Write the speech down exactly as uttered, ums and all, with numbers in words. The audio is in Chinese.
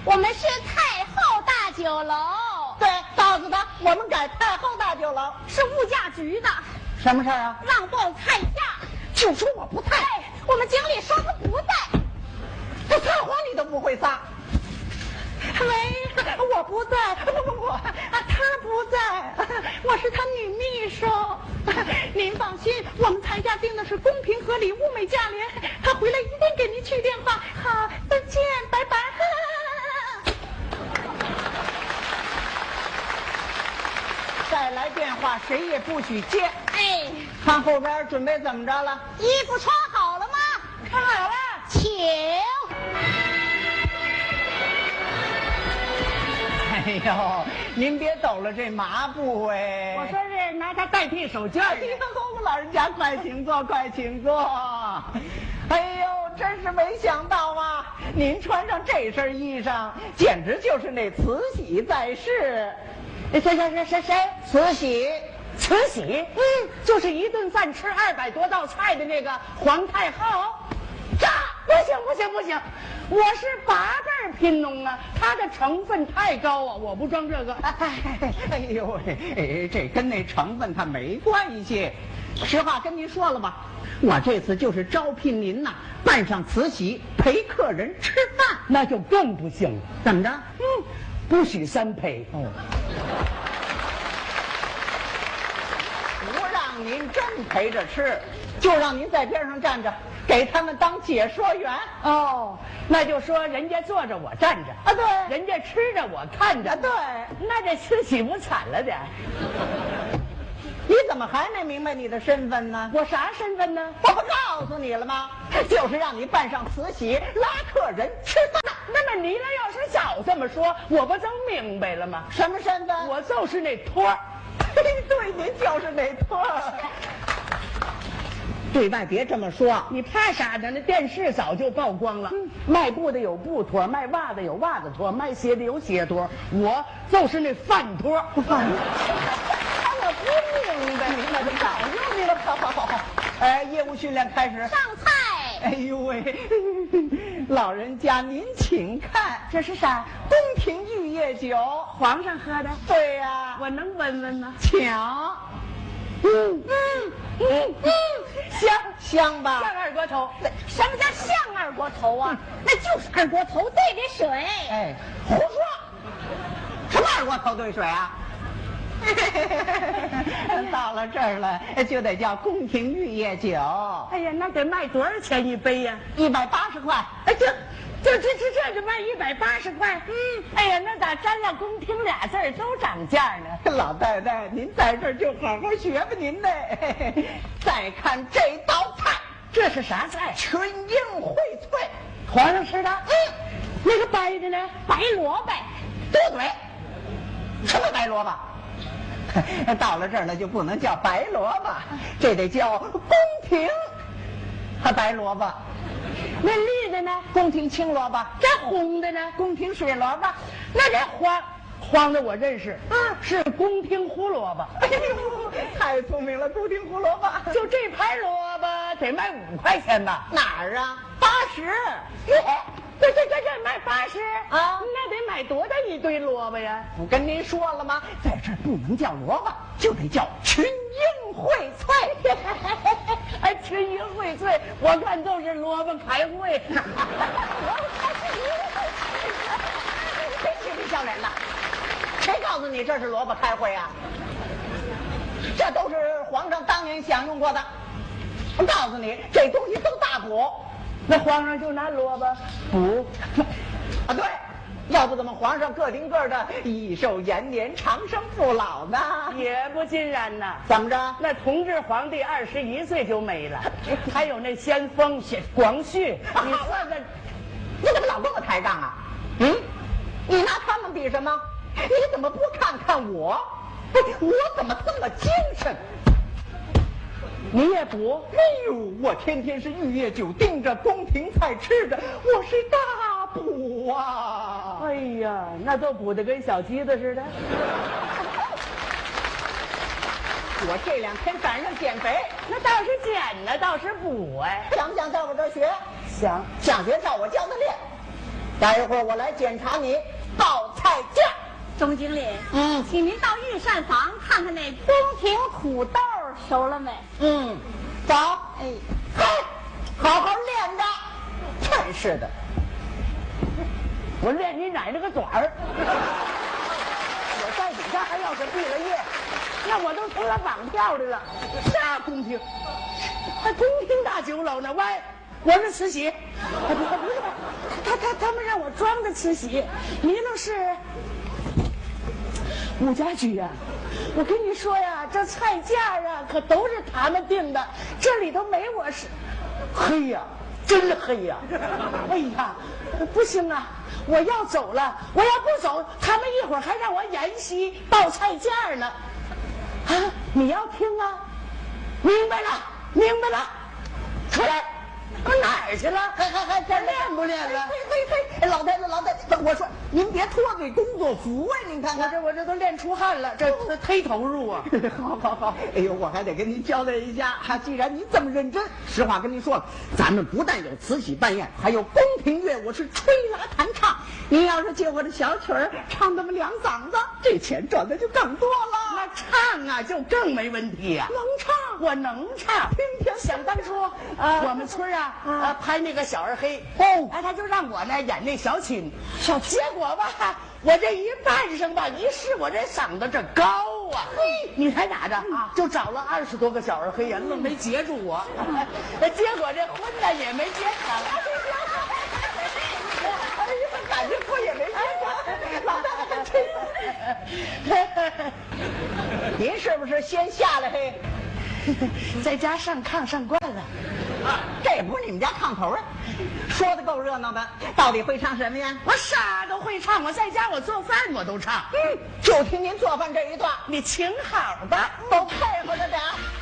我们是太后大酒楼。 对，告诉他我们改太后大酒楼。 是物价局的。 什么事儿啊？ 让报菜价。 就说我不在， 我们经理说他不在。 这撒谎你都不会撒。喂，我不在，不不不，他不在，我是他女秘书。您放心，我们菜价定的是公平合理、物美价廉。他回来一定给您去电话。好，再见，拜拜。再来电话，谁也不许接。 哎， 看后边准备怎么着了？ 衣服穿好了吗？ 穿好了， 请。 哎呦，您别抖了这麻布哎！ 我说是拿它代替手绢。 哎呦，老人家快请坐，快请坐。哎呦，真是没想到啊！您穿上这身衣裳，简直就是那慈禧在世。 谁谁谁谁谁？ 慈禧， 慈禧，嗯，就是一顿饭吃二百多道菜的那个皇太后。这不行不行不行，我是八辈贫农啊，它的成分太高啊，我不装这个。 哎哎呦喂，这跟那成分它没关系。实话跟您说了吧，我这次就是招聘您呐，扮上慈禧陪客人吃饭， 那就更不行了。 怎么着？ 嗯，不许三陪。 哦，不让您真陪着吃，就让您在边上站着，给他们当解说员。 哦，那就说人家坐着我站着啊，对， 人家吃着我看着， 啊，对， 那这慈禧不惨了点？ 你怎么还没明白你的身份呢？ 我啥身份呢？ 我不告诉你了吗？就是让你扮上慈禧拉客人吃饭。 那么你呢？要是早这么说，我不都明白了吗？ 什么身份？ 我就是那托儿。 对，您就是那托儿。对外别这么说， 你怕啥呢？那电视早就曝光了。嗯、卖布的有布托，卖袜子有袜子托，卖鞋的有鞋托，我就是那饭托。 饭托。我不明白，明白就早就明白。好好好好，哎，业务训练开始。 上菜。 哎呦喂，老人家您请看， 这是啥？ 宫廷玉液酒， 皇上喝的。 对呀、啊， 我能闻闻吗？ 抢。 嗯嗯嗯嗯，香香吧？ 像二锅头。 什么叫像二锅头啊？那就是二锅头兑的水。 哎，胡说！什么二锅头兑水啊？到了这儿了，就得叫宫廷玉液酒。 哎呀，那得卖多少钱一杯呀？ 一百八十块。 哎，这这这这这就卖一百八十块。嗯，哎呀，那咋沾了宫廷俩字儿都涨价呢？ 老太太，您在这儿就好好学吧您呢。再看这道菜， 这是啥菜？ 群英荟萃， 皇上吃的。 嗯， 那个白的呢？ 白萝卜。 多嘴，什么白萝卜？到了这儿呢，就不能叫白萝卜，这得叫宫廷和白萝卜。 那绿的呢？ 宫廷青萝卜。 这红的呢？ 宫廷水萝卜。 那这黄黄的我认识，嗯，是宫廷胡萝卜。 哎呦，太聪明了，宫廷胡萝卜。 就这盘萝卜得卖五块钱吧？ 哪儿啊？八十。 这这这这卖八十啊？ 那得买多大一堆萝卜呀？ 不跟您说了吗？在这儿不能叫萝卜，就得叫群英荟萃。 哎，群英荟萃，我看都是萝卜开会。 谁嬉皮笑脸的？谁告诉你这是萝卜开会啊？这都是皇上当年享用过的。我告诉你，这东西都大补。 那皇上就拿萝卜补啊？对，要不怎么皇上个顶个的益寿延年、长生不老呢？ 也不尽然呐。 怎么着？ 那同治皇帝二十一岁就没了，还有那先锋广旭，你说的， 你怎么老跟我抬杠啊？嗯，你拿他们比什么？你怎么不看看我？我怎么这么精神？ 你也补？ 哎呦，我天天是玉液酒盯着，宫廷菜吃着，我是大补啊！ 哎呀，那都补得跟小鸡子似的。 我这两天赶上减肥， 那倒是减呢，倒是补哎。 想不想到我这儿学？ 想想学，照我教的练。 待会儿我来检查你报菜价。 钟经理， 嗯， 请您到御膳房看看那宫廷土豆熟了没？ 嗯，走。 哎， 嘿，好好练着。真是的， 我练你奶奶个爪儿！我在底下还要是毕了业，那我都成了绑票的了。啥宫廷？还宫廷大酒楼呢？喂，我是慈禧。哎，不是不是，他他他们让我装的慈禧，你那是武家驹呀。我跟你说呀，这菜价啊可都是他们定的，这里头没我是。黑呀，真黑呀！哎呀，不行啊！我要走了，我要不走，他们一会儿还让我演戏报菜价呢。啊，你要听啊？明白了，明白了，出来。我哪儿去了？ 还还还这练不练了？ 嘿嘿嘿， 老太太，老太太，我说您别脱嘴工作服啊！您看看， 我这我这都练出汗了，这这忒投入啊！ 好好好，哎呦，我还得跟您交代一下哈，既然您这么认真，实话跟您说了，咱们不但有慈禧扮演，还有宫廷乐舞是吹拉弹唱。您要是借我的小曲儿唱那么两嗓子，这钱赚的就更多了。 那唱啊，就更没问题呀、啊。 能唱， 我能唱。 听听， 想当初， 啊我们村啊， 啊啊拍那个小二黑， 哦哎，他就让我呢演那小青， 小结果吧，我这一扮上吧，一试我这嗓子这高啊，嘿，你猜咋着啊？就找了二十多个小二黑呀，愣没截住我，结果这婚呢也没结成。 哎呀，感情我也没结成，老太太，您是不是先下来嘿？ 在家上炕上惯了。 这不是你们家炕头啊？说的够热闹的，到底会唱什么呀？ 我啥都会唱，我在家我做饭我都唱。 嗯，就听您做饭这一段， 你请好吧， 都配合着点。